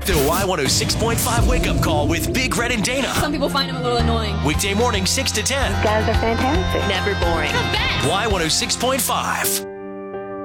The Y106.5 Wake Up Call with Big Red and Dana. Some people find him a little annoying. Weekday morning, 6 to 10. Guys are fantastic. Never boring. The best. Y106.5.